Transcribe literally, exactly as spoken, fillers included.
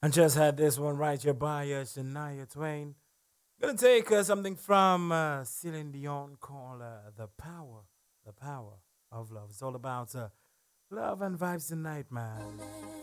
I just had this one right here by uh, Shania Twain. Gonna take uh, something from uh, Celine Dion called uh, The Power. The Power of Love. It's all about uh, love and vibes tonight, man.